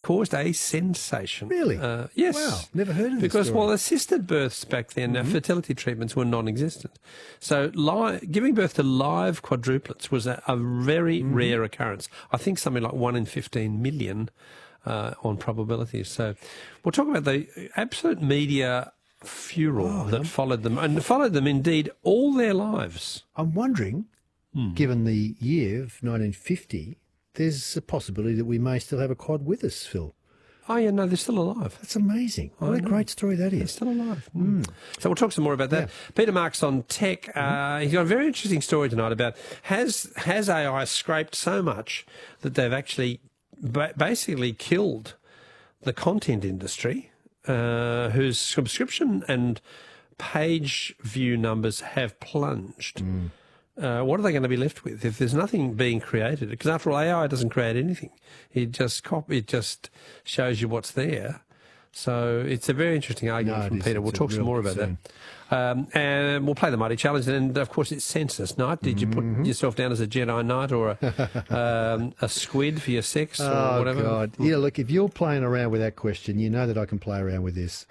caused a sensation. Really? Yes. Wow, never heard of this Because, story. well, assisted births back then, fertility treatments were non-existent. So giving birth to live quadruplets was a very rare occurrence. I think something like 1 in 15 million on probabilities. So we'll talk about the absolute media furor that followed them, and followed them indeed all their lives. I'm wondering, given the year of 1950, there's a possibility that we may still have a quad with us, Phil. Oh, yeah, no, they're still alive. That's amazing. What a great story that They're is. still alive. So we'll talk some more about that. Peter Marks on tech. He's got a very interesting story tonight about has AI scraped so much that they've actually basically killed the content industry, whose subscription and page view numbers have plunged. What are they going to be left with if there's nothing being created? Because after all, AI doesn't create anything. It just shows you what's there. So it's a very interesting argument from Peter. We'll talk some more about that. And we'll play the Mighty Challenge. And, of course, it's census night. Did you put yourself down as a Jedi Knight or a squid for your sex or whatever? Oh, God. Yeah, look, if you're playing around with that question, you know that I can play around with this.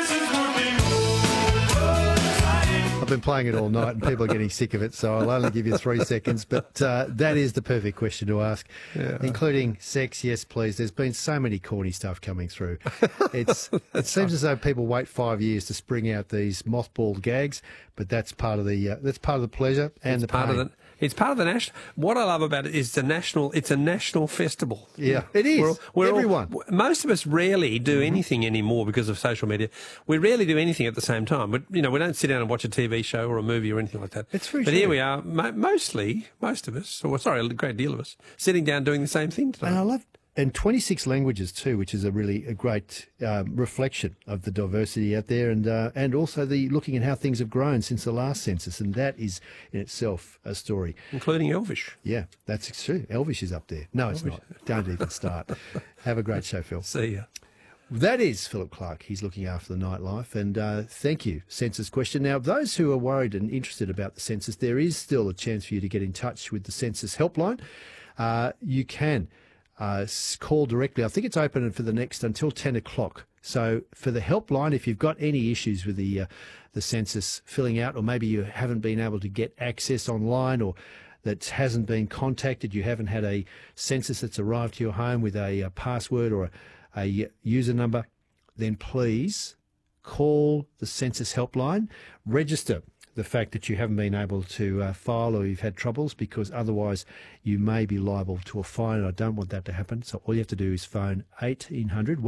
I've been playing it all night and people are getting sick of it, so I'll only give you 3 seconds. But that is the perfect question to ask, including sex. Yes, please. There's been so many corny stuff coming through. It seems as though people wait 5 years to spring out these mothballed gags, but that's part of the pleasure and the pain. It's part of the national. What I love about it is it's a national festival. Yeah, it is. Everyone. Most of us rarely do anything anymore because of social media. We rarely do anything at the same time. But we don't sit down and watch a TV show or a movie or anything like that. It's very But true. here we are, most of us, a great deal of us, sitting down doing the same thing today. And I love, and 26 languages too, which is a great reflection of the diversity out there, and also the looking at how things have grown since the last census, and that is in itself a story. Including Elvish. Yeah, that's true. Elvish is up there. No, it's not. Don't even start. Have a great show, Phil. See ya. That is Philip Clark. He's looking after the nightlife. And thank you, Census Question. Now, those who are worried and interested about the census, there is still a chance for you to get in touch with the Census Helpline. You can call directly. I think it's open for the next until 10 o'clock. So for the helpline, if you've got any issues with the census filling out, or maybe you haven't been able to get access online, or that hasn't been contacted, you haven't had a census that's arrived to your home with a password or a user number, then please call the Census Helpline. Register the fact that you haven't been able to file, or you've had troubles, because otherwise you may be liable to a fine. I don't want that to happen. So all you have to do is phone 1800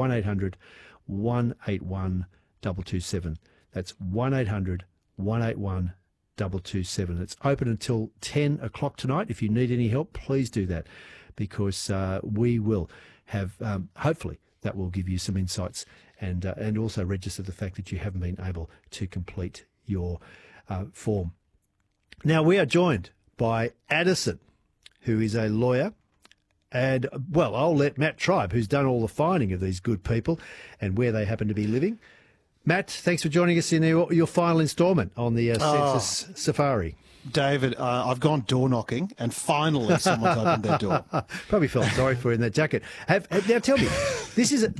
181 227. That's 1800 181 227. It's open until 10 o'clock tonight. If you need any help, please do that, because we will have, hopefully, that will give you some insights, and also register the fact that you haven't been able to complete your form. Now, we are joined by Addison, who is a lawyer, and, well, I'll let Matt Tribe, who's done all the finding of these good people and where they happen to be living. Matt, thanks for joining us in your final instalment on the Census Safari. David, I've gone door knocking, and finally someone's opened their door. Probably felt sorry for her in that jacket. Now tell me, this is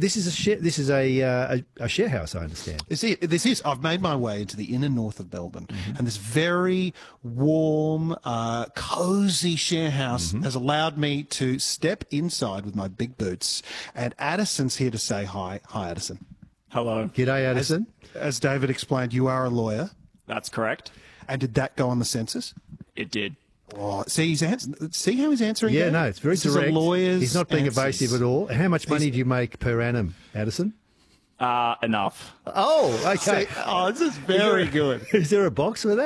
a share house, I understand. This is. I've made my way into the inner north of Melbourne, and this very warm, cosy share house has allowed me to step inside with my big boots. And Addison's here to say hi. Hi, Addison. Hello. G'day, Addison. As David explained, you are a lawyer. That's correct. And did that go on the census? It did. Oh, see how he's answering? Yeah, that? no, it's very This direct. Is a lawyer's He's not being answers. evasive at all. How much money do you make per annum, Addison? Enough. Oh, okay. This is very good. Is there a box for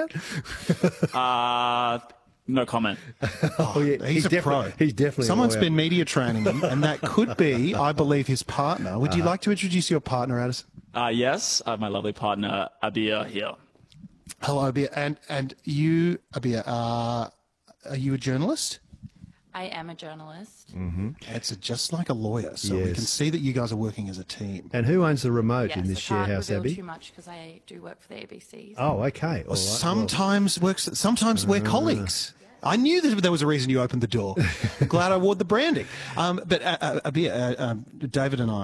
that? No comment. Oh, yeah. He's a pro. He's definitely Someone's a lawyer. been media training him, and that could be, I believe, his partner. Would you like to introduce your partner, Addison? Yes, I have my lovely partner, Abia, here. Hello, Abia. And you, Abia, are you a journalist? I am a journalist. It's just like a lawyer, so we Yes. can see that you guys are working as a team. And who owns the remote Yes, in this I share can't house, reveal Abby? too much because I do work for the ABC. Oh, okay. All right. Sometimes we're colleagues. I knew that there was a reason you opened the door. I'm glad I wore the branding. But Abia, David and I